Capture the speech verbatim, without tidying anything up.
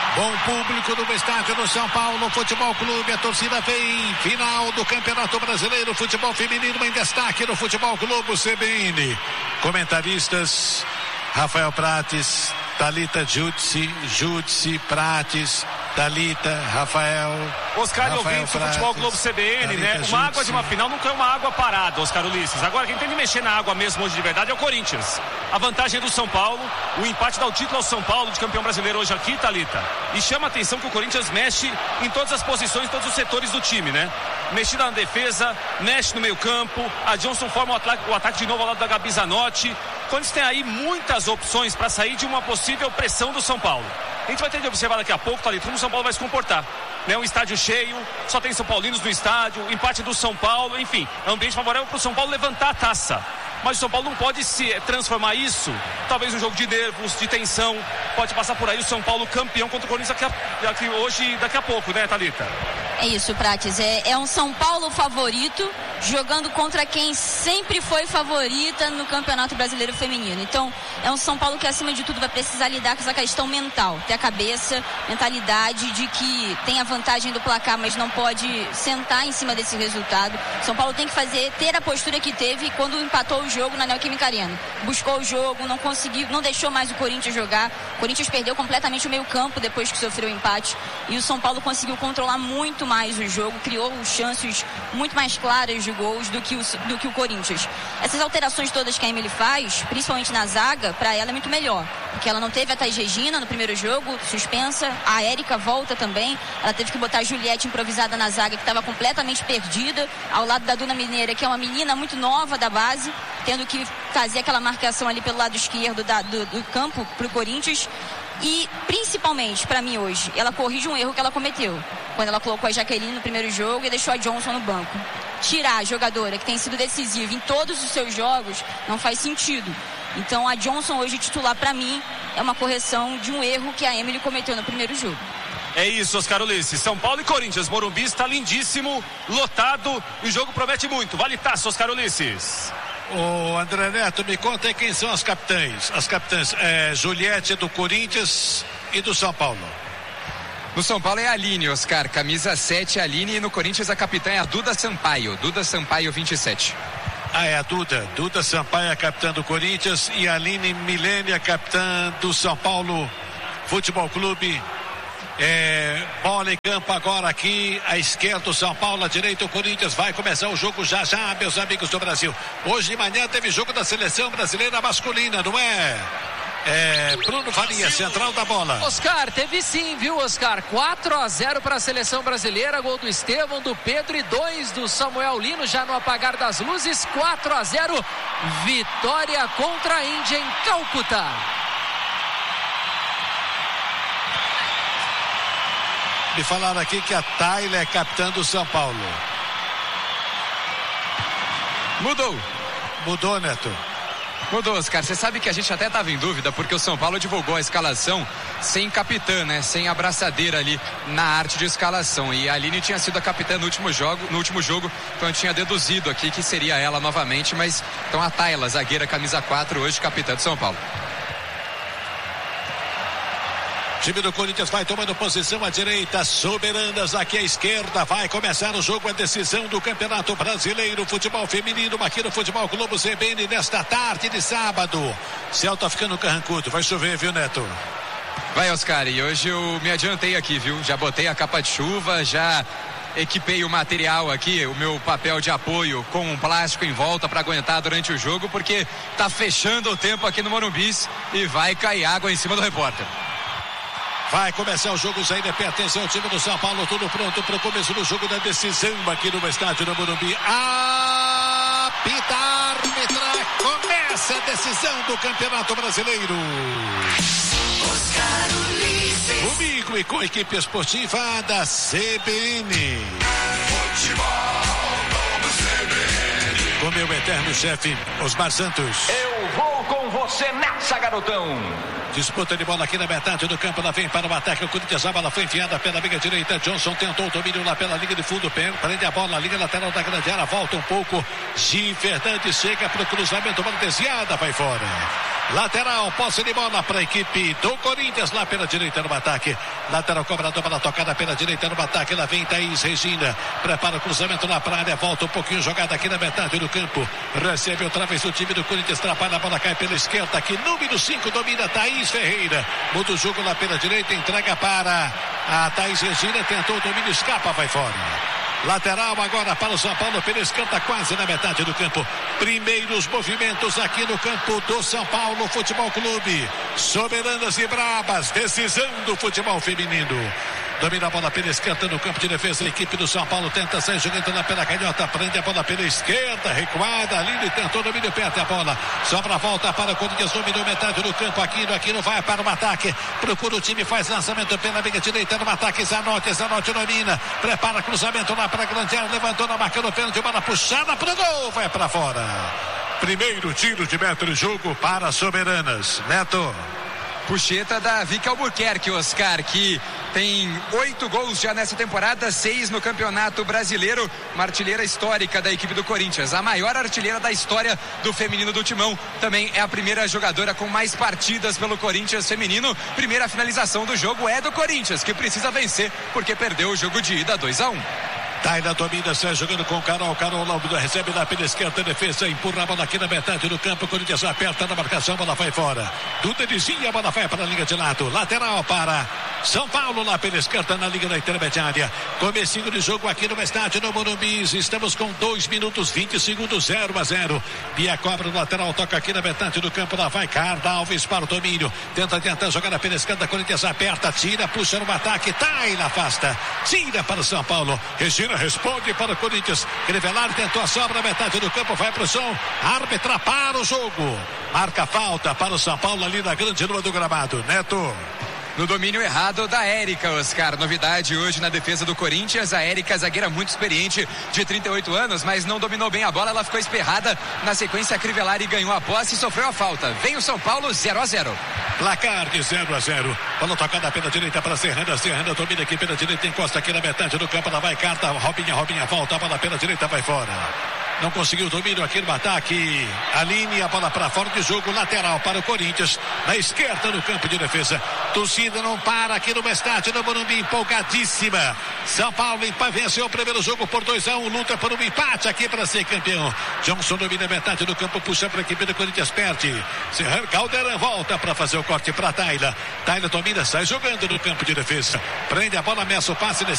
Bom público no estádio do São Paulo Futebol Clube, a torcida vem, final do Campeonato Brasileiro, futebol feminino em destaque no Futebol Clube C B N. Comentaristas: Rafael Prates, Thalita Júdice, Júdice, Prates, Thalita, Rafael. Oscar, ouvintes do Futebol Globo C B N, Thalita, né? Uma Júdice. Água de uma final nunca é uma água parada, Oscar Ulisses. Agora, quem tem que mexer na água mesmo hoje de verdade é o Corinthians. A vantagem é do São Paulo, o empate dá o título ao São Paulo de campeão brasileiro hoje aqui, Thalita. E chama a atenção que o Corinthians mexe em todas as posições, em todos os setores do time, né? Mexe na defesa, mexe no meio campo, a Johnson forma o ataque, o ataque de novo ao lado da Gabi Zanotti. O Corinthians tem aí muitas opções para sair de uma possível pressão do São Paulo. A gente vai ter de observar daqui a pouco, Thalita, como o São Paulo vai se comportar. Né? Um estádio cheio, só tem São Paulinos no estádio, empate do São Paulo, enfim, é um ambiente favorável para o São Paulo levantar a taça. Mas o São Paulo não pode se transformar isso, talvez um jogo de nervos, de tensão, pode passar por aí o São Paulo campeão contra o Corinthians daqui, a, daqui hoje, daqui a pouco, né, Thalita? É isso, Prates, é, é um São Paulo favorito, jogando contra quem sempre foi favorita no Campeonato Brasileiro Feminino. Então, é um São Paulo que, acima de tudo, vai precisar lidar com essa questão mental, ter a cabeça, mentalidade de que tem a vantagem do placar, mas não pode sentar em cima desse resultado. São Paulo tem que fazer, ter a postura que teve quando empatou o jogo na Neoquímica Arena. Buscou o jogo, não conseguiu, não deixou mais o Corinthians jogar. O Corinthians perdeu completamente o meio campo depois que sofreu o empate. E o São Paulo conseguiu controlar muito mais o jogo, criou chances muito mais claras de gols do que o, do que o Corinthians. Essas alterações todas que a Emily faz, principalmente na zaga, para ela é muito melhor. Porque ela não teve a Thaís Regina no primeiro jogo, suspensa. A Érica volta também. Ela teve que botar a Juliette improvisada na zaga, que estava completamente perdida, ao lado da Duna Mineira, que é uma menina muito nova da base, tendo que fazer aquela marcação ali pelo lado esquerdo da, do, do campo para o Corinthians. E, principalmente, para mim hoje, ela corrige um erro que ela cometeu, quando ela colocou a Jaqueline no primeiro jogo e deixou a Johnson no banco. Tirar a jogadora que tem sido decisiva em todos os seus jogos não faz sentido. Então, a Johnson hoje titular, para mim, é uma correção de um erro que a Emily cometeu no primeiro jogo. É isso, Oscar Ulisses. São Paulo e Corinthians. Morumbi está lindíssimo, lotado, e o jogo promete muito. Vale taça, Oscar Ulisses. O André Neto, me conta aí quem são as capitãs. As capitãs, é, Juliette do Corinthians e do São Paulo. No São Paulo é a Aline, Oscar, camisa sete, Aline, e no Corinthians a capitã é a Duda Sampaio, Duda Sampaio vinte e sete. Ah, é a Duda, Duda Sampaio, a capitã do Corinthians, e a Aline Milene, a capitã do São Paulo Futebol Clube. É, bola em campo agora aqui, à esquerda o São Paulo, à direita o Corinthians. Vai começar o jogo já já, meus amigos do Brasil. Hoje de manhã teve jogo da seleção brasileira masculina, não é? É, Bruno Faria, central da bola. Oscar, teve sim, viu, Oscar? quatro a zero para a seleção brasileira, gol do Estevão, do Pedro e dois do Samuel Lino, já no apagar das luzes. Quatro a zero, vitória contra a Índia em Calcutá. Me falaram aqui que a Tayla é capitã do São Paulo. Mudou. Mudou, Neto. Mudou, Oscar. Você sabe que a gente até estava em dúvida, porque o São Paulo divulgou a escalação sem capitã, né? Sem abraçadeira ali na arte de escalação. E a Aline tinha sido a capitã no último jogo, no último jogo, então eu tinha deduzido aqui que seria ela novamente, mas então a Tayla, zagueira camisa quatro, hoje capitã do São Paulo. Time do Corinthians vai tomando posição à direita, Soberanas aqui à esquerda. Vai começar o jogo, a decisão do Campeonato Brasileiro, futebol feminino, aqui no Futebol Globo C B N, nesta tarde de sábado. Céu tá ficando carrancudo, vai chover, viu, Neto? Vai, Oscar, e hoje eu me adiantei aqui, viu? Já botei a capa de chuva, já equipei o material aqui, o meu papel de apoio com um plástico em volta para aguentar durante o jogo, porque tá fechando o tempo aqui no Morumbi e vai cair água em cima do repórter. Vai começar o jogo, Zaire Pé, atenção, o time do São Paulo, tudo pronto para o começo do jogo da decisão aqui no estádio do Morumbi. Apita, árbitra, começa a decisão do Campeonato Brasileiro. Oscar Ulisses. Comigo e com a equipe esportiva da C B N. Futebol do C B N. Com meu eterno chefe, Osmar Santos. Eu vou com você nessa, garotão. Disputa de bola aqui na metade do campo, ela vem para o ataque, o Corinthians, a bola foi enfiada pela linha direita, Johnson tentou o domínio lá pela linha de fundo, prende a bola na linha lateral da grande área, volta um pouco, Gi Fernandes chega para o cruzamento, bola desviada, vai fora. Lateral, posse de bola para a equipe do Corinthians lá pela direita no ataque. Lateral cobrador para a tocada pela direita no ataque. Lá vem Thaís Regina. Prepara o cruzamento na praia. Volta um pouquinho jogada aqui na metade do campo. Recebe outra vez o time do Corinthians. Atrapalha, a bola cai pela esquerda. Aqui, número cinco, domina Thaís Ferreira. Muda o jogo lá pela direita. Entrega para a Thaís Regina. Tentou o domínio, escapa, vai fora. Lateral agora para o São Paulo pela esquerda, quase na metade do campo. Primeiros movimentos aqui no campo do São Paulo Futebol Clube. Soberanas e brabas, decisão do futebol feminino. Domina a bola pela esquerda no campo de defesa. A equipe do São Paulo tenta sair jogando lá pela canhota. Prende a bola pela esquerda. Recuada. Ali tentou domínio. Perde a bola. Sobra a volta para o Corinthians. Dominou metade do campo. Aquino, Aquino vai para o ataque. Procura o time. Faz lançamento pela meia direita no ataque. Zanotti. Zanotti domina. Prepara cruzamento lá para a grande área. Levantou na marca do pênalti. Bola puxada para o gol. Vai para fora. Primeiro tiro de meta de jogo para Soberanas. Neto. Puxeta da Vicky Albuquerque, Oscar, que tem oito gols já nessa temporada, seis no Campeonato Brasileiro, uma artilheira histórica da equipe do Corinthians, a maior artilheira da história do feminino do Timão, também é a primeira jogadora com mais partidas pelo Corinthians feminino. Primeira finalização do jogo é do Corinthians, que precisa vencer porque perdeu o jogo de ida dois a um. Taina domina, sai jogando com Carol. Carol Laudo recebe lá pela esquerda, defesa, empurra a bola aqui na metade do campo. Corinthians aperta na marcação, a bola vai fora. Duda desvia, a bola vai para a linha de lado. Lateral para São Paulo lá pela esquerda na linha da intermediária. Comecinho de jogo aqui no estádio no Morumbi. Estamos com dois minutos, vinte segundos, zero a zero. Bia cobra o lateral, toca aqui na metade do campo. Lá vai Carla Alves para o domínio. Tenta tentar jogar pela esquerda. Corinthians aperta, tira, puxa no ataque. Taina afasta, tira para o São Paulo. Regina responde para o Corinthians. Crivellari tentou a sobra, metade do campo, vai para o som. Árbitra para o jogo. Marca falta para o São Paulo ali na grande lua do gramado. Neto. No domínio errado da Érica, Oscar. Novidade hoje na defesa do Corinthians. A Érica, zagueira muito experiente, de trinta e oito anos, mas não dominou bem a bola. Ela ficou esperrada. Na sequência, a Crivellari ganhou a posse e sofreu a falta. Vem o São Paulo, zero a zero. Placar de zero a zero. Bola tocada pela direita para Serrana. Serrana domina aqui pela direita, encosta aqui na metade do campo. Ela vai, carta, Robinha, Robinha volta. A bola pela direita vai fora. Não conseguiu o domínio aqui no ataque. Aline, a bola para fora de jogo. Lateral para o Corinthians. Na esquerda no campo de defesa. Torcida não para aqui no estádio do Morumbi. Empolgadíssima. São Paulo venceu o primeiro jogo por dois a um. Luta por um empate aqui para ser campeão. Johnson domina metade do campo. Puxa para a equipe do Corinthians. Perde. Serrano Caldeirão volta para fazer o corte para Taila. Taila domina, sai jogando no campo de defesa. Prende a bola, ameaça o passe.